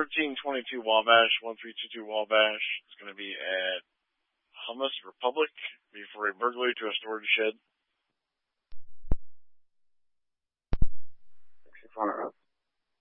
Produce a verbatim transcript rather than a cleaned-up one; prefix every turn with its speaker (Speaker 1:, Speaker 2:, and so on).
Speaker 1: thirteen twenty-two Wabash, one three two two Wabash. It's going to be at Hummus Republic before a burglary to a storage shed.
Speaker 2: sixty-four